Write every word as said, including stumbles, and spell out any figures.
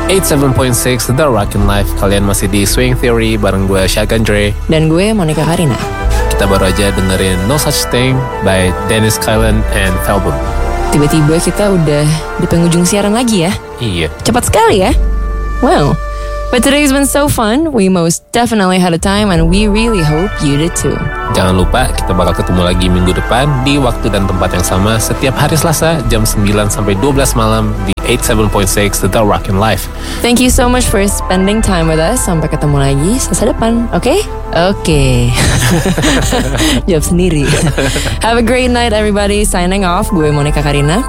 eighty-seven point six The Rockin' Life. Kalian masih di Swing Theory bareng gue Shotgun Dre. Dan gue Monica Karina. Kita baru aja dengerin No Such Thing by Dennis Kylan and Felboom. Tiba-tiba kita udah di penghujung siaran lagi ya. Iya. Cepat sekali ya. Wow. But today's been so fun. We most definitely had a time and we really hope you did too. Jangan lupa kita bakal ketemu lagi minggu depan di waktu dan tempat yang sama setiap hari Selasa jam sembilan sampai dua belas malam di eighty-seven point six The Rockin' Life. Thank you so much for spending time with us. Sampai ketemu lagi Selasa depan. Oke? Okay? Oke. Okay. Jawab sendiri. Have a great night everybody. Signing off. Gue Monica Karina.